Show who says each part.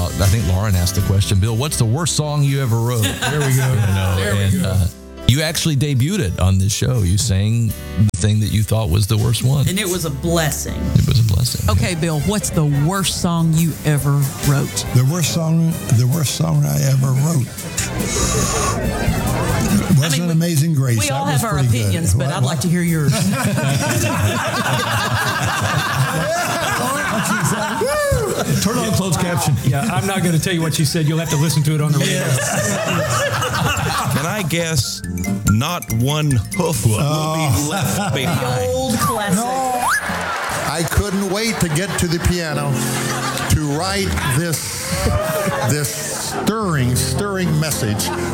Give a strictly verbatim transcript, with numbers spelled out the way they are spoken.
Speaker 1: I think Lauren asked the question, Bill, what's the worst song you ever wrote?
Speaker 2: There we go.
Speaker 1: You know,
Speaker 2: there we
Speaker 1: and,
Speaker 2: go.
Speaker 1: Uh, you actually debuted it on this show. You sang the thing that you thought was the worst one.
Speaker 3: And it was a blessing.
Speaker 1: It was a blessing.
Speaker 4: Okay, Bill, what's the worst song you ever wrote?
Speaker 2: The worst song, the worst song I ever wrote wasn't
Speaker 4: I mean, we-
Speaker 2: Amazing Grace.
Speaker 4: We
Speaker 2: That
Speaker 4: all
Speaker 2: was
Speaker 4: have our
Speaker 2: pretty good.
Speaker 4: opinions, but
Speaker 2: What-
Speaker 4: I'd like to hear yours.
Speaker 5: Turn on closed caption.
Speaker 6: Yeah, I'm not going to tell you what she said. You'll have to listen to it on the radio.
Speaker 7: Can I guess not one hoof will be left behind?
Speaker 3: Old classic.
Speaker 8: I couldn't wait to get to the piano to write this this stirring, stirring message